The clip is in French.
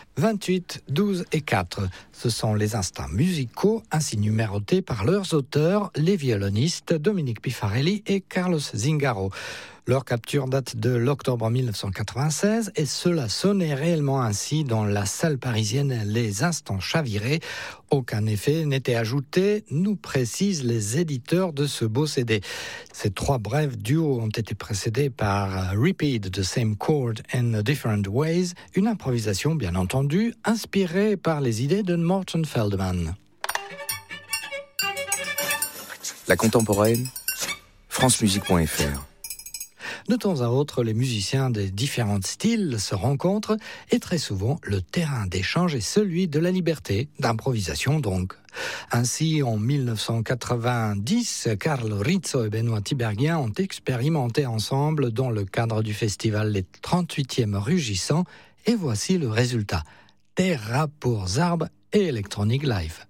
28, 12 et 4. Ce sont les instants musicaux ainsi numérotés par leurs auteurs, les violonistes Dominique Pifarelli et Carlos Zingaro. Leur capture date de l'octobre 1996 et cela sonnait réellement ainsi dans la salle parisienne Les Instants Chavirés. Aucun effet n'était ajouté, nous précisent les éditeurs de ce beau CD. Ces trois brefs duos ont été précédés par Repeat the Same Chord in Different Ways, une improvisation bien entendu inspirée par les idées de Morton Feldman. La contemporaine, francemusique.fr. De temps à autre, les musiciens des différents styles se rencontrent et très souvent, le terrain d'échange est celui de la liberté, d'improvisation donc. Ainsi, en 1990, Carl Rizzo et Benoît Tiberghien ont expérimenté ensemble dans le cadre du festival Les 38e Rugissants et voici le résultat. Terra pour Zarb et Electronic Live.